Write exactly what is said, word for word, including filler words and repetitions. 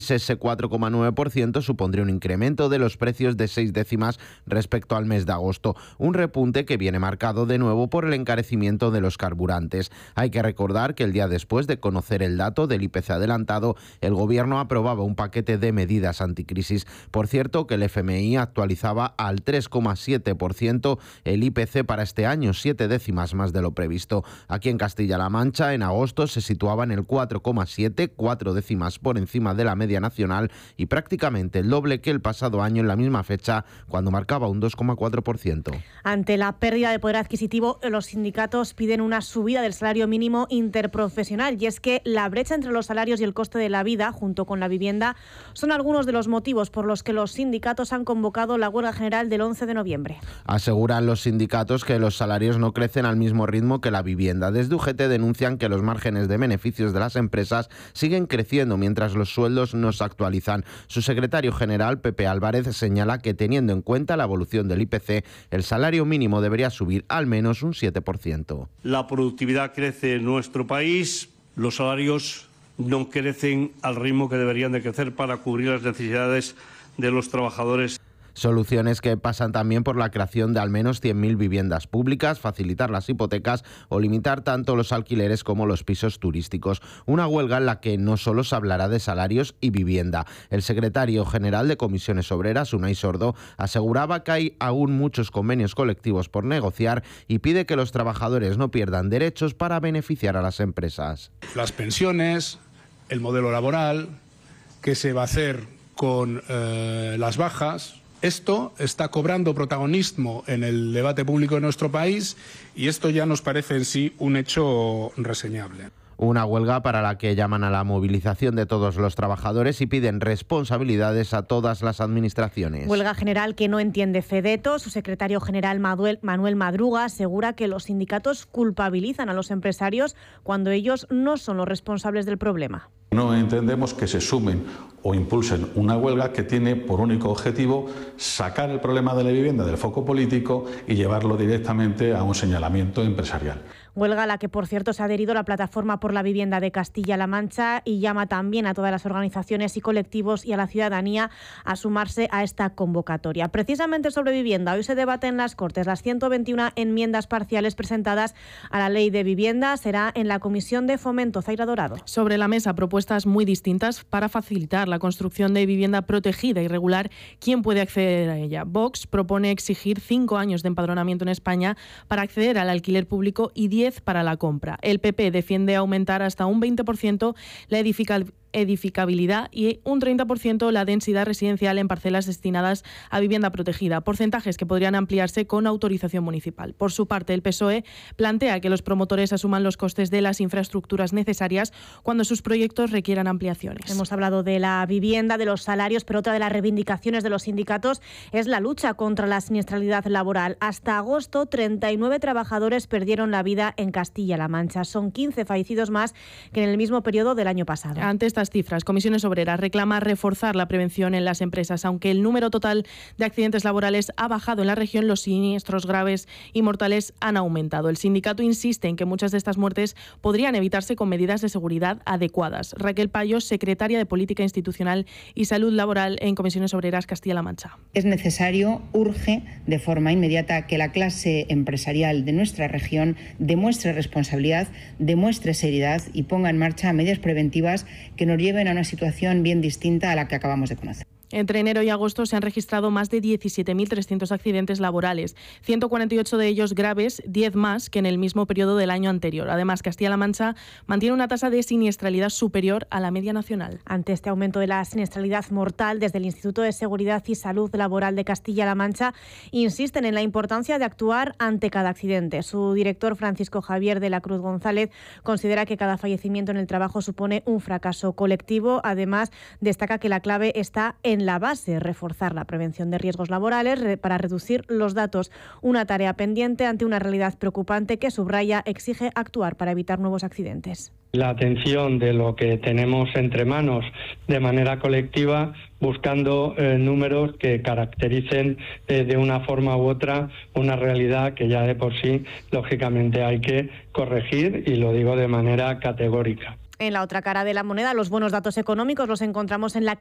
ese cuatro coma nueve por ciento supondría un incremento de los precios de seis décimas respecto al mes de agosto, un repunte que viene marcado de nuevo por el encarecimiento de los carburantes. Hay que recordar que el día después de conocer el dato del I P C adelantado, el Gobierno aprobaba un paquete de medidas anticrisis. Por cierto, que el F M I actualizaba al tres coma siete por ciento el I P C para este año, siete décimas más de lo previsto. Aquí en Castilla-La Mancha, en agosto se situaba en el cuatro coma siete, cuatro décimas por encima de la media nacional y prácticamente el doble que el pasado año en la misma fecha, cuando marcaba un dos coma cuatro por ciento. Ante la pérdida de poder adquisitivo, los sindicatos piden una subida del salario mínimo interprofesional, y es que la brecha entre los salarios y el coste de la vida, junto con la vivienda, son algunos de los motivos por los que los sindicatos han convocado la huelga general del once de noviembre. Aseguran los sindicatos que los salarios no crecen al mismo ritmo que la vivienda. Desde U G T denuncian que los márgenes de beneficios de las empresas siguen creciendo mientras los sueldos no se actualizan. Su secretario general, Pepe Álvarez, señala que teniendo en cuenta la evolución del I P C, el salario mínimo debería subir al menos un siete por ciento. La productividad crece en nuestro país, los salarios no crecen al ritmo que deberían de crecer para cubrir las necesidades de los trabajadores. Soluciones que pasan también por la creación de al menos cien mil viviendas públicas, facilitar las hipotecas o limitar tanto los alquileres como los pisos turísticos. Una huelga en la que no solo se hablará de salarios y vivienda. El secretario general de Comisiones Obreras, Unai Sordo, aseguraba que hay aún muchos convenios colectivos por negociar y pide que los trabajadores no pierdan derechos para beneficiar a las empresas. Las pensiones, el modelo laboral, qué se va a hacer con eh, las bajas. Esto está cobrando protagonismo en el debate público de nuestro país y esto ya nos parece en sí un hecho reseñable. Una huelga para la que llaman a la movilización de todos los trabajadores y piden responsabilidades a todas las administraciones. Huelga general que no entiende Fedeto. Su secretario general Manuel, Manuel Madruga asegura que los sindicatos culpabilizan a los empresarios cuando ellos no son los responsables del problema. No entendemos que se sumen o impulsen una huelga que tiene por único objetivo sacar el problema de la vivienda del foco político y llevarlo directamente a un señalamiento empresarial. Huelga a la que, por cierto, se ha adherido la Plataforma por la Vivienda de Castilla-La Mancha y llama también a todas las organizaciones y colectivos y a la ciudadanía a sumarse a esta convocatoria. Precisamente sobre vivienda, hoy se debate en las Cortes las ciento veintiuna enmiendas parciales presentadas a la Ley de Vivienda. Será en la Comisión de Fomento. Zaira Dorado. Sobre la mesa, propuestas muy distintas para facilitar la construcción de vivienda protegida y regular quién puede acceder a ella. Vox propone exigir cinco años de empadronamiento en España para acceder al alquiler público y diez para la compra. El P P defiende aumentar hasta un veinte por ciento la edificación edificabilidad y un treinta por ciento la densidad residencial en parcelas destinadas a vivienda protegida, porcentajes que podrían ampliarse con autorización municipal. Por su parte, el P S O E plantea que los promotores asuman los costes de las infraestructuras necesarias cuando sus proyectos requieran ampliaciones. Hemos hablado de la vivienda, de los salarios, pero otra de las reivindicaciones de los sindicatos es la lucha contra la siniestralidad laboral. Hasta agosto, treinta y nueve trabajadores perdieron la vida en Castilla-La Mancha. Son quince fallecidos más que en el mismo periodo del año pasado. Ante esta cifras, Comisiones Obreras reclama reforzar la prevención en las empresas. Aunque el número total de accidentes laborales ha bajado en la región, los siniestros graves y mortales han aumentado. El sindicato insiste en que muchas de estas muertes podrían evitarse con medidas de seguridad adecuadas. Raquel Payos, secretaria de Política Institucional y Salud Laboral en Comisiones Obreras Castilla-La Mancha. Es necesario, urge de forma inmediata que la clase empresarial de nuestra región demuestre responsabilidad, demuestre seriedad y ponga en marcha medidas preventivas que nos lleven a una situación bien distinta a la que acabamos de conocer. Entre enero y agosto se han registrado más de diecisiete mil trescientos accidentes laborales, ciento cuarenta y ocho de ellos graves, diez más que en el mismo periodo del año anterior. Además, Castilla-La Mancha mantiene una tasa de siniestralidad superior a la media nacional. Ante este aumento de la siniestralidad mortal, desde el Instituto de Seguridad y Salud Laboral de Castilla-La Mancha insisten en la importancia de actuar ante cada accidente. Su director, Francisco Javier de la Cruz González, considera que cada fallecimiento en el trabajo supone un fracaso colectivo. Además, destaca que la clave está en la base, reforzar la prevención de riesgos laborales para reducir los datos, una tarea pendiente ante una realidad preocupante que, subraya, exige actuar para evitar nuevos accidentes. La atención de lo que tenemos entre manos de manera colectiva, buscando eh, números que caractericen eh, de una forma u otra una realidad que ya de por sí, lógicamente, hay que corregir, y lo digo de manera categórica. En la otra cara de la moneda, los buenos datos económicos los encontramos en la